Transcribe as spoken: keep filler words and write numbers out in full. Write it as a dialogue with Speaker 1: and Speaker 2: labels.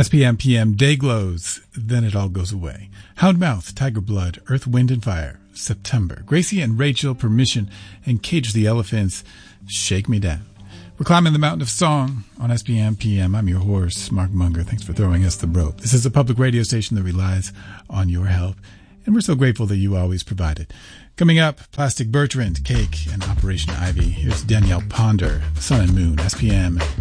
Speaker 1: S P M P M, Day Glows, Then It All Goes Away. Houndmouth, Tiger Blood, Earth, Wind and Fire, September. Gracie and Rachel, Permission, and Cage the Elephants, Shake Me Down. We're climbing the mountain of song on S P M P M. I'm your horse, Mark Munger. Thanks for throwing us the rope. This is a public radio station that relies on your help, and we're so grateful that you always provide it. Coming up, Plastic Bertrand, Cake, and Operation Ivy. Here's Danielle Ponder, Sun and Moon, S P M